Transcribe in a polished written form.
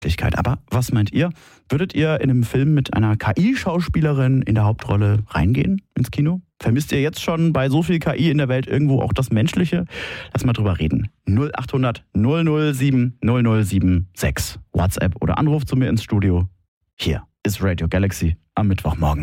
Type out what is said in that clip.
Aber was meint ihr? Würdet ihr in einem Film mit einer KI-Schauspielerin in der Hauptrolle reingehen ins Kino? Vermisst ihr jetzt schon bei so viel KI in der Welt irgendwo auch das Menschliche? Lass mal drüber reden. 0800 007 0076. WhatsApp oder Anruf zu mir ins Studio. Hier ist Radio Galaxy am Mittwochmorgen.